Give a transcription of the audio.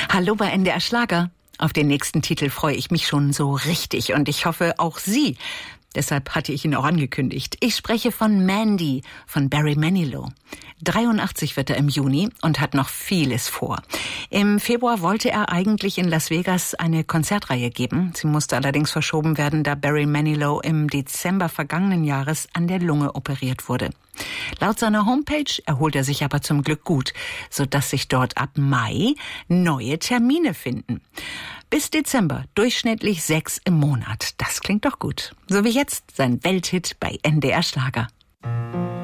Hallo bei NDR Schlager. Auf den nächsten Titel freue ich mich schon so richtig und ich hoffe auch Sie. Deshalb hatte ich ihn auch angekündigt. Ich spreche von Mandy von Barry Manilow. 83 wird er im Juni und hat noch vieles vor. Im Februar wollte er eigentlich in Las Vegas eine Konzertreihe geben. Sie musste allerdings verschoben werden, da Barry Manilow im Dezember vergangenen Jahres an der Lunge operiert wurde. Laut seiner Homepage erholt er sich aber zum Glück gut, sodass sich dort ab Mai neue Termine finden. Bis Dezember durchschnittlich 6 im Monat. Das klingt doch gut. So wie jetzt sein Welthit bei NDR Schlager.